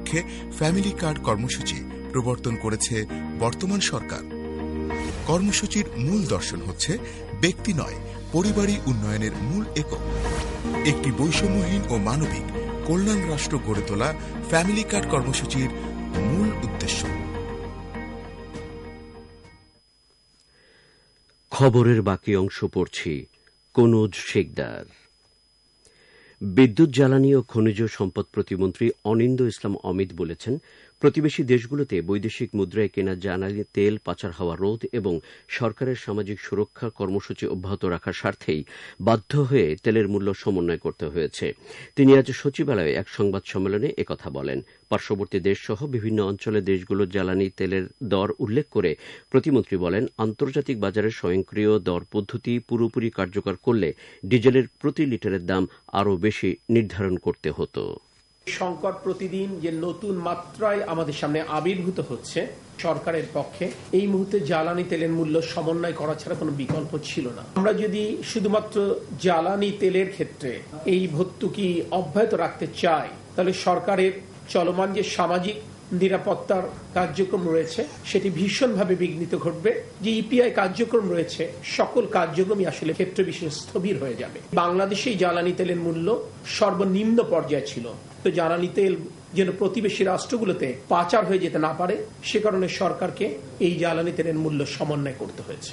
লক্ষ্যে family card কর্মসূচি প্রবর্তন করেছে বর্তমান সরকার। কর্মসূচির মূল দর্শন হচ্ছে ব্যক্তি নয়, পরিবারই উন্নয়নের মূল একক। একটি বৈষম্যহীন ও মানবিক কল্যাণ রাষ্ট্র গড়ে তোলা ফ্যামিলি কার্ড কর্মসূচির মূল উদ্দেশ্য। খবরের বাকি অংশ পড়ছি কনৌজ শেখদার। বিদ্যুৎ, জ্বালানি ও খনিজ সম্পদ প্রতিমন্ত্রী অনিন্দ্য ইসলাম অমিত বলেছেন, প্রতিবেশী দেশগুলোতে বৈদেশিক মুদ্রায় কেনা জ্বালানি তেল পাচার হওয়া রোধ এবং সরকারের সামাজিক সুরক্ষা কর্মসূচি অব্যাহত রাখার স্বার্থেই বাধ্য হয়ে তেলের মূল্য সমন্বয় করতে হয়েছে। তিনি আজ সচিবালয়ে এক সংবাদ সম্মেলনে একথা বলেন। পার্শ্ববর্তী দেশসহ বিভিন্ন অঞ্চলের দেশগুলোর জ্বালানি তেলের দর উল্লেখ করে প্রতিমন্ত্রী বলেন, আন্তর্জাতিক বাজারে স্বয়ংক্রিয় দর পদ্ধতি পুরোপুরি কার্যকর করলে ডিজেলের প্রতি লিটারের দাম আরও বেশি নির্ধারণ করতে হতো। সংকট প্রতিদিন যে নতুন মাত্রায় আমাদের সামনে আবির্ভূত হচ্ছে, সরকারের পক্ষে এই মুহূর্তে জ্বালানি তেলের মূল্য সমন্বয় করা ছাড়া কোনো বিকল্প ছিল না। আমরা যদি শুধুমাত্র জ্বালানি তেলের ক্ষেত্রে এই ভর্তুকি অব্যাহত রাখতে চাই, তাহলে সরকারের চলমান যে সামাজিক নিরাপত্তার কার্যক্রম রয়েছে সেটি ভীষণভাবে বিঘ্নিত ঘটবে। যে ইপিআই কার্যক্রম রয়েছে সকল কার্যক্রমই আসলে ক্ষেত্র বিশেষ স্থবির হয়ে যাবে। বাংলাদেশে জ্বালানি তেলের মূল্য সর্বনিম্ন পর্যায়ে ছিল, তো জ্বালানি তেল যেন প্রতিবেশী রাষ্ট্রগুলোতে পাচার হয়ে যেতে না পারে সে কারণে সরকারকে এই জ্বালানি তেলের মূল্য সমন্বয় করতে হয়েছে।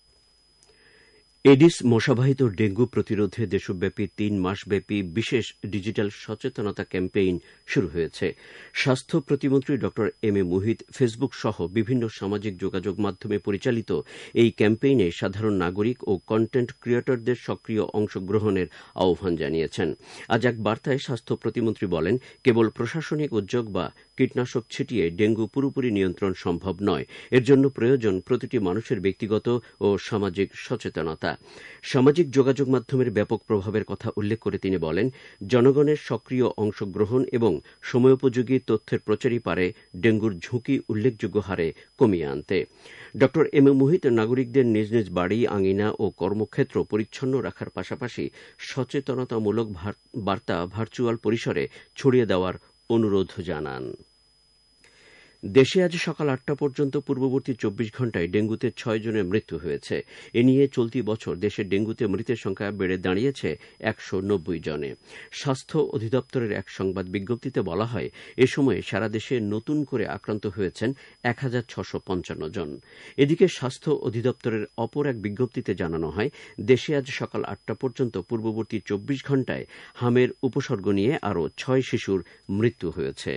এডিস মশাবাহিত ডেঙ্গু প্রতিরোধে দেশব্যাপী ৩ মাসব্যাপী বিশেষ ডিজিটাল সচেতনতা ক্যাম্পেইন শুরু হয়েছে। স্বাস্থ্য প্রতিমন্ত্রী ড এম এ মুহিত ফেসবুক সহ বিভিন্ন সামাজিক যোগাযোগ মাধ্যমে পরিচালিত এই ক্যাম্পেইনে সাধারণ নাগরিক ও কন্টেন্ট ক্রিয়েটরদের সক্রিয় অংশগ্রহণের আহ্বান জানিয়েছেন। আজ এক বার্তায় স্বাস্থ্য প্রতিমন্ত্রী বলেন, কেবল প্রশাসনিক উদ্যোগ বা কীটনাশক ছিটিয়ে ডেঙ্গু পুরোপুরি নিয়ন্ত্রণ সম্ভব নয়। এর জন্য প্রয়োজন প্রতিটি মানুষের ব্যক্তিগত ও সামাজিক সচেতনতা। সামাজিক যোগাযোগ মাধ্যমের ব্যাপক প্রভাবের কথা উল্লেখ করে তিনি বলেন, জনগণের সক্রিয় অংশগ্রহণ এবং সময়োপযোগী তথ্যের প্রচারই পারে ডেঙ্গুর ঝুঁকি উল্লেখযোগ্য হারে কমিয়ে আনতে। ড এম এ মুহিত নাগরিকদের নিজ নিজ বাড়ি, আঙিনা ও কর্মক্ষেত্র পরিচ্ছন্ন রাখার পাশাপাশি সচেতনতামূলক বার্তা ভার্চুয়াল পরিসরে ছড়িয়ে দেওয়ার অনুরোধ জানান। দেশে আজ সকাল ৮টা পর্যন্ত পূর্ববর্তী ২৪ ঘণ্টায় ডেঙ্গুতে ৬ জনের মৃত্যু হয়েছে। এ নিয়ে চলতি বছর দেশে ডেঙ্গুতে মৃতের সংখ্যা বেড়ে দাঁড়িয়েছে ১৯০ জনে। স্বাস্থ্য অধিদপ্তরের এক সংবাদ বিজ্ঞপ্তিতে বলা হয়, এ সময়ে সারা দেশে নতুন করে আক্রান্ত হয়েছেন ১৬৫৫ জন। এদিকে স্বাস্থ্য অধিদপ্তরের অপর এক বিজ্ঞপ্তিতে জানানো হয়, দেশে আজ সকাল ৮টা পর্যন্ত পূর্ববর্তী ২৪ ঘণ্টায় হামের উপসর্গ নিয়ে আরও ৬ শিশুর মৃত্যু হয়েছে।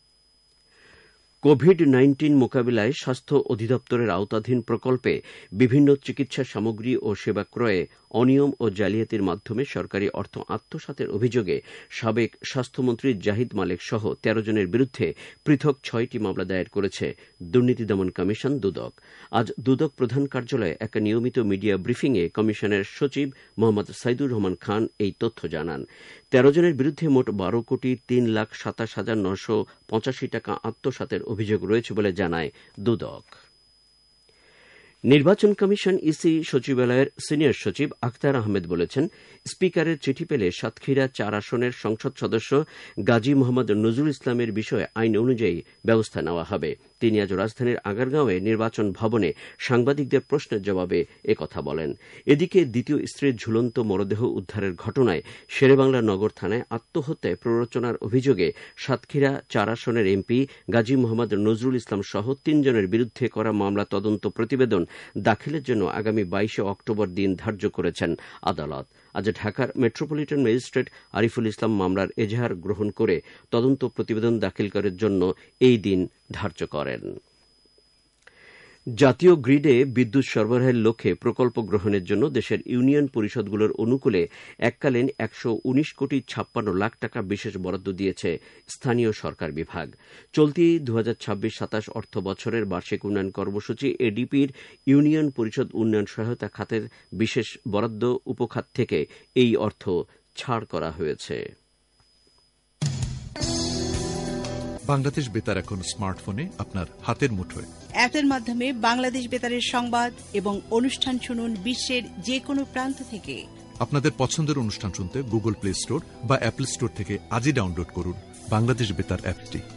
কোভিড-১৯ মোকাবিলায় স্বাস্থ্য অধিদপ্তরের আওতাধীন প্রকল্পে বিভিন্ন চিকিৎসা সামগ্রী ও সেবা ক্রয়ে অনিয়ম ও জালিয়াতির মাধ্যমে সরকারি অর্থ আত্মসাতের অভিযোগে সাবেক স্বাস্থ্যমন্ত্রী জাহিদ মালেক সহ ১৩ জনের বিরুদ্ধে পৃথক ৬টি মামলা দায়ের করেছে দুর্নীতি দমন কমিশন দুদক। আজ দুদক প্রধান কার্যালয়ে এক নিয়মিত মিডিয়া ব্রিফিংয়ে কমিশনের সচিব মোহাম্মদ সাইদুর রহমান খান এই তথ্য জানান। ১৩ জনের বিরুদ্ধে মোট ১২,২৭,৯৮৫ টাকা আত্মসাতের অভিযোগ রয়েছে বলে জানায় দুদক। নির্বাচন কমিশন ইসি সচিবালয়ের সিনিয়র সচিব আখতার আহমেদ বলেছেন, স্পিকারের চিঠি পেলে সাতক্ষীরা ৪ আসনের সংসদ সদস্য গাজী মোহাম্মদ নজরুল ইসলামের বিষয়ে আইন অনুযায়ী ব্যবস্থা নেওয়া হবে। তিনি আজ রাজধানীর আগারগাঁওয়ে নির্বাচন ভবনে সাংবাদিকদের প্রশ্নের জবাবে একথা বলেন। এদিকে দ্বিতীয় স্ত্রীর ঝুলন্ত মরদেহ উদ্ধারের ঘটনায় শেরেবাংলা নগর থানায় আত্মহত্যায় প্ররোচনার অভিযোগে সাতক্ষীরা ৪ আসনের এমপি গাজী মোহাম্মদ নজরুল ইসলাম সহ ৩ জনের বিরুদ্ধে করা মামলা তদন্ত প্রতিবেদন দাখিলের জন্য আগামী ২২ অক্টোবর দিন ধার্য করেছেন আদালত। আজ ঢাকার মেট্রোপলিটন ম্যাজিস্ট্রেট আরিফুল ইসলাম মামলার এজাহার গ্রহণ করে তদন্ত প্রতিবেদন দাখিল করার জন্য এই দিন ধার্য করেন। জাতীয় গ্রিডে বিদ্যুৎ সরবরাহের লক্ষ্যে প্রকল্প গ্রহণের জন্য দেশের ইউনিয়ন পরিষদগুলোর অনুকূলে এককালীন ১১৯,৫৬,০০,০০০ টাকা বিশেষ বরাদ্দ দিয়েছে স্থানীয় সরকার বিভাগ। চলতি ২০২৬-২৭ অর্থ বছরের বার্ষিক উন্নয়ন কর্মসূচি এডিপির ইউনিয়ন পরিষদ উন্নয়ন সহায়তা খাতের বিশেষ বরাদ্দ উপখাত থেকে এই অর্থ ছাড় করা হয়েছে। বাংলাদেশ বেতার এখন স্মার্টফোনে আপনার হাতের মুঠোয়। অ্যাপের মাধ্যমে বাংলাদেশ বেতারের সংবাদ এবং অনুষ্ঠান শুনুন বিশ্বের যে কোনো প্রান্ত থেকে। আপনাদের পছন্দের অনুষ্ঠান শুনতে গুগল প্লে স্টোর বা অ্যাপল স্টোর থেকে আজই ডাউনলোড করুন বাংলাদেশ বেতার অ্যাপটি।